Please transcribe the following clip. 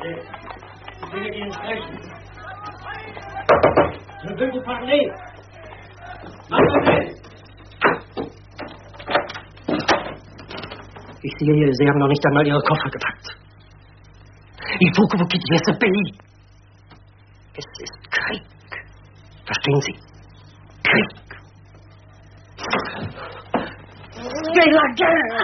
Ich will mit Ihnen sprechen. Je veux vous parler. Mademoiselle! Ich sehe, Sie haben noch nicht einmal Ihre Koffer gepackt. Il faut que vous quittiez ce pays. Es ist Krieg. Verstehen Sie? Krieg. C'est la guerre!